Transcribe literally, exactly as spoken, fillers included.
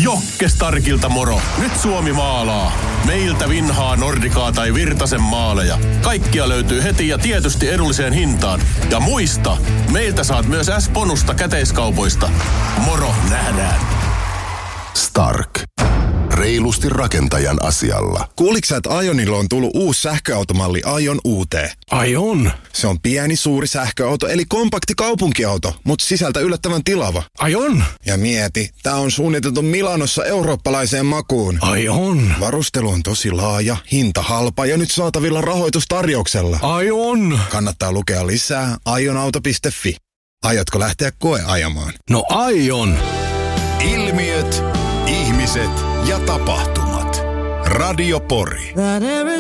Jokke Starkilta moro. Nyt Suomi maalaa. Meiltä vinhaa Nordikaa tai Virtasen maaleja. Kaikkia löytyy heti ja tietysti edulliseen hintaan. Ja muista, meiltä saat myös S-bonusta käteiskaupoista. Moro, nähdään. Stark. Reilusti rakentajan asialla. Kuuliks sä, että Ajonilla on tullut uusi sähköautomalli Aion U T? Ai on? Se on pieni, suuri sähköauto, eli kompakti kaupunkiauto, mutta sisältä yllättävän tilava. Ai on? Ja mieti, tää on suunniteltu Milanossa eurooppalaiseen makuun. Ai on? Varustelu on tosi laaja, hinta halpa ja nyt saatavilla rahoitustarjouksella. Ai on? Kannattaa lukea lisää aionauto piste fi. Aiotko lähteä koeajamaan? No aion! Ilmiöt, ihmiset ja tapahtumat. Radio Pori.